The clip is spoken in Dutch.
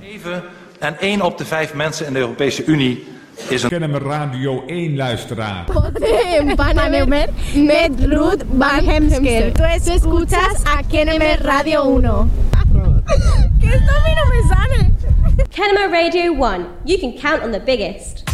En 1 op de 5 mensen in de Europese Unie is een Kennemer Radio 1 luisteraar. Panamá met Ruth Van Hemskel. Tú escuchas a Kennemer Radio 1. ¿Qué está? No me sale. Kennemer Radio 1. You can count on the biggest.